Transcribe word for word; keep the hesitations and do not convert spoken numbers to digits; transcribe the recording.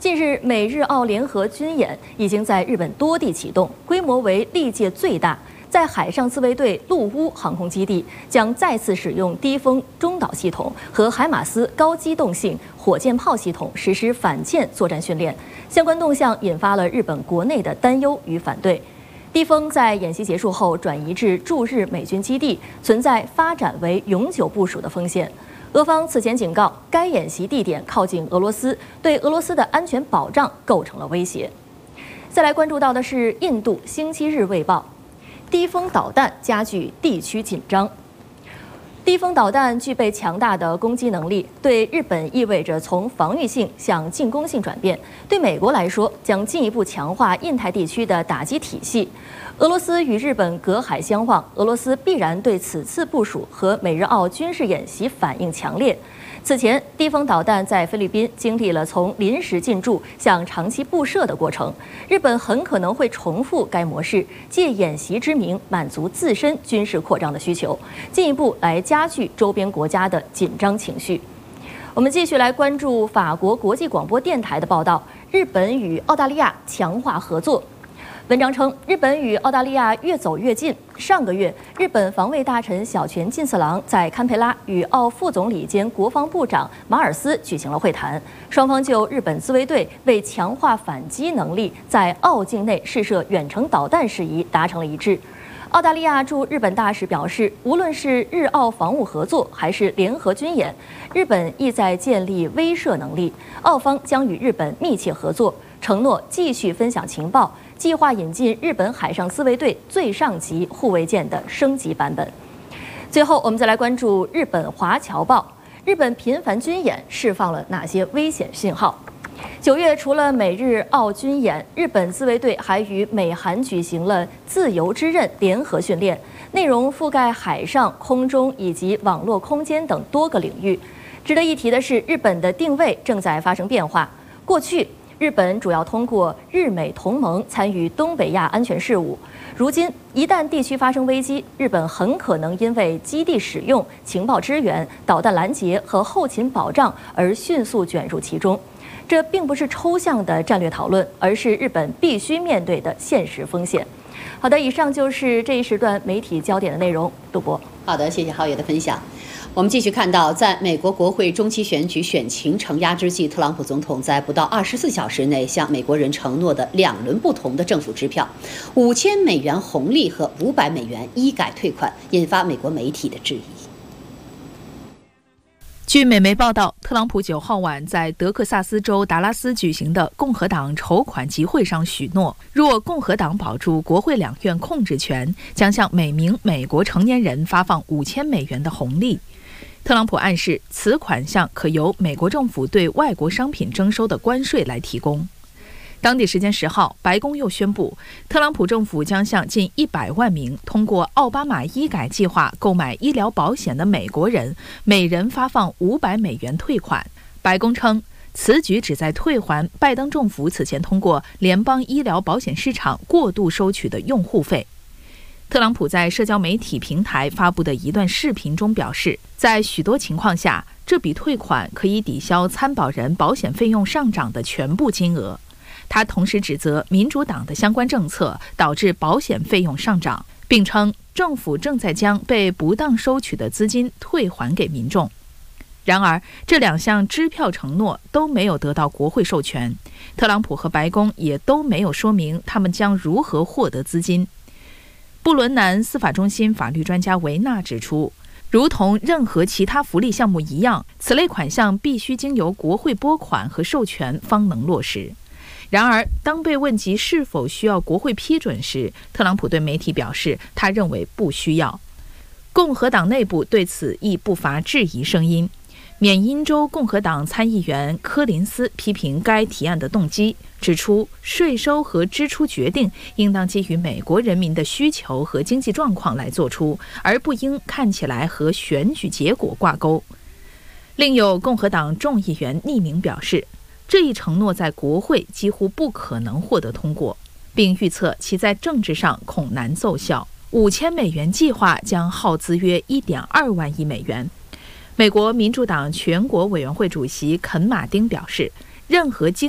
近日，美日澳联合军演已经在日本多地启动，规模为历届最大。在海上自卫队陆乌航空基地将再次使用低风中导系统和海马斯高机动性火箭炮系统实施反舰作战训练。相关动向引发了日本国内的担忧与反对。低风在演习结束后转移至驻日美军基地，存在发展为永久部署的风险。俄方此前警告，该演习地点靠近俄罗斯，对俄罗斯的安全保障构成了威胁。再来关注到的是印度《星期日卫报》，低风导弹加剧地区紧张。低风导弹具备强大的攻击能力，对日本意味着从防御性向进攻性转变；对美国来说，将进一步强化印太地区的打击体系。俄罗斯与日本隔海相望，俄罗斯必然对此次部署和美日澳军事演习反应强烈。此前，低风导弹在菲律宾经历了从临时进驻向长期布设的过程，日本很可能会重复该模式，借演习之名满足自身军事扩张的需求，进一步来加剧周边国家的紧张情绪。我们继续来关注法国国际广播电台的报道，日本与澳大利亚强化合作。文章称，日本与澳大利亚越走越近。上个月，日本防卫大臣小泉进次郎在堪培拉与澳副总理兼国防部长马尔斯举行了会谈，双方就日本自卫队为强化反击能力，在澳境内试射远程导弹事宜达成了一致。澳大利亚驻日本大使表示，无论是日澳防务合作还是联合军演，日本意在建立威慑能力，澳方将与日本密切合作，承诺继续分享情报。计划引进日本海上自卫队最上级护卫舰的升级版本。最后，我们再来关注日本华侨报，日本频繁军演释放了哪些危险信号？九月，除了美日澳军演，日本自卫队还与美韩举行了自由之刃联合训练，内容覆盖海上、空中以及网络空间等多个领域。值得一提的是，日本的定位正在发生变化。过去，日本主要通过日美同盟参与东北亚安全事务。如今，一旦地区发生危机，日本很可能因为基地使用、情报支援、导弹拦截和后勤保障而迅速卷入其中。这并不是抽象的战略讨论，而是日本必须面对的现实风险。好的，以上就是这一时段媒体焦点的内容。杜博， 好的，谢谢浩野的分享。我们继续看到，在美国国会中期选举选情承压之际，特朗普总统在不到二十四小时内向美国人承诺的两轮不同的政府支票，五千美元红利和五百美元医改退款，引发美国媒体的质疑。 据美媒报道，特朗普九号晚在德克萨斯州达拉斯举行的共和党筹款集会上许诺，若共和党保住国会两院控制权，将向每名美国成年人发放五千美元的红利。特朗普暗示，此款项可由美国政府对外国商品征收的关税来提供。当地时间十号，白宫又宣布，特朗普政府将向近一百万名通过奥巴马医改计划购买医疗保险的美国人，每人发放五百美元退款。白宫称，此举旨在退还拜登政府此前通过联邦医疗保险市场过度收取的用户费。特朗普在社交媒体平台发布的一段视频中表示，在许多情况下，这笔退款可以抵消参保人保险费用上涨的全部金额。他同时指责民主党的相关政策导致保险费用上涨，并称政府正在将被不当收取的资金退还给民众。然而，这两项支票承诺都没有得到国会授权，特朗普和白宫也都没有说明他们将如何获得资金。布伦南司法中心法律专家维纳指出，如同任何其他福利项目一样，此类款项必须经由国会拨款和授权方能落实。然而，当被问及是否需要国会批准时，特朗普对媒体表示，他认为不需要。共和党内部对此亦不乏质疑声音。缅因州共和党参议员柯林斯批评该提案的动机，指出税收和支出决定应当基于美国人民的需求和经济状况来做出，而不应看起来和选举结果挂钩。另有共和党众议员匿名表示，这一承诺在国会几乎不可能获得通过，并预测其在政治上恐难奏效。五千美元计划将耗资约一点二万亿美元。美国民主党全国委员会主席肯·马丁表示，任何经